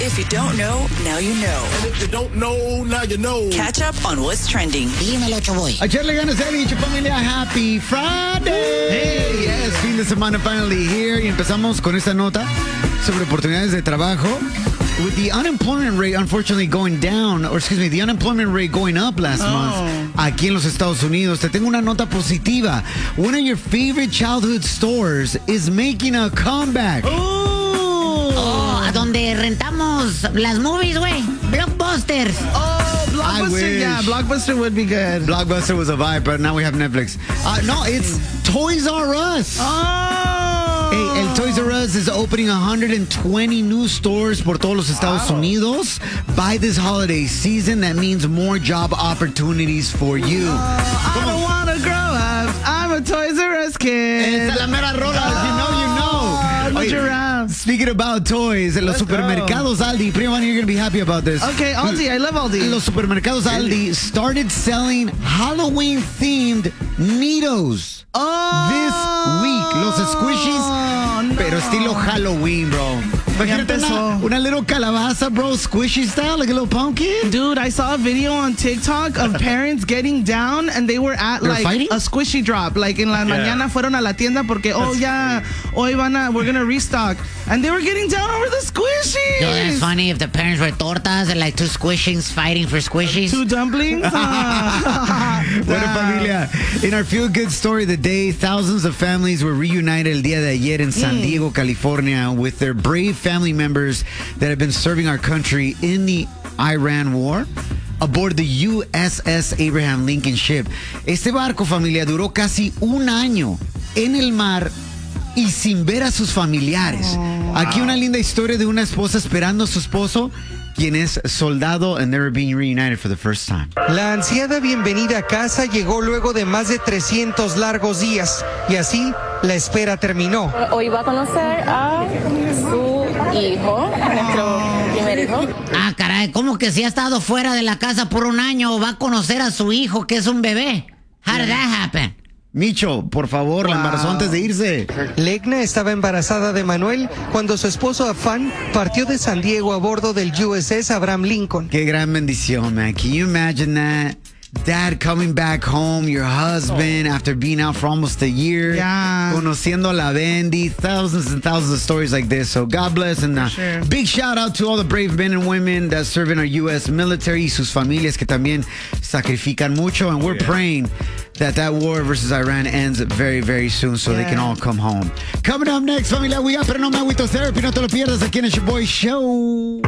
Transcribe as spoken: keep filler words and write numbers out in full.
If you don't know, now you know. And if you don't know, now you know. Catch up on what's trending. Dímelo, Choboy. A echarle ganas, Eddie, y familia. Happy Friday. Hey, yes, fin de semana finally here. Y empezamos con esta nota sobre oportunidades de trabajo. With the unemployment rate unfortunately going down, or excuse me, the unemployment rate going up last oh. month aquí en los Estados Unidos, te tengo una nota positiva. One of your favorite childhood stores is making a comeback. Oh, a donde rentamos las movies, güey. Blockbusters. Oh, Blockbuster. Yeah, Blockbuster would be good. Blockbuster was a vibe, but now we have Netflix. Uh, no, it's Toys R Us. Oh. Hey, el Toys R Us is opening one hundred twenty new stores por todos los Estados wow. Unidos by this holiday season. That means more job opportunities for you. Uh, I don't want to grow up. I'm a Toys R Us kid. Esa es la mera rola. Oh, If you know, you know. Look around. Speaking about toys, en los Let's supermercados go. Aldi, Prima, you're going to be happy about this. Okay, Aldi. I love Aldi. Los supermercados Aldi started selling Halloween-themed Neatos. Oh. This week. Los squishies. No. Pero estilo Halloween, bro. Imagínate una, una little calabaza, bro, squishy style, like a little pumpkin. Dude, I saw a video on TikTok of parents getting down and they were at They're like fighting? a squishy drop. Like en la Yeah. mañana fueron a la tienda porque, oh, yeah, hoy van a, we're going to restock. And they were getting down over the squishies. Yo, that's funny if the parents were tortas and like two squishies fighting for squishies. Two dumplings? Ah. Bueno, familia, in our feel-good story of the day, thousands of families were reunited el día de ayer in San Diego, California, with their brave family members that have been serving our country in the Iran war aboard the U S S Abraham Lincoln ship. Este barco, familia, duró casi un año en el mar y sin ver a sus familiares. Oh, Aquí wow. una linda historia de una esposa esperando a su esposo, quien es soldado, and they were being reunited for the first time. La ansiada bienvenida a casa llegó luego de más de trescientos largos días y así la espera terminó. Hoy va a conocer a su hijo, nuestro primer hijo. Ah, caray, ¿cómo que si ha estado fuera de la casa por un año va a conocer a su hijo que es un bebé? How did that happen? Micho, por favor, Wow. la embarazó antes de irse. Legna estaba embarazada de Manuel cuando su esposo Afán partió de San Diego a bordo del U S S Abraham Lincoln. Qué gran bendición, man. Can you imagine that? Dad coming back home, your husband, after being out for almost a year. Yeah. Conociendo a la Bendy. Thousands and thousands of stories like this. So God bless. And uh, sure. big shout out to all the brave men and women that serve in our U S military y sus familias que también sacrifican mucho. And we're yeah. praying that that war versus Iran ends very, very soon so yeah. they can all come home. Coming up next, familia, we got Pero No Me Agüito Therapy. No te lo pierdas aquí en el Shoboy Show.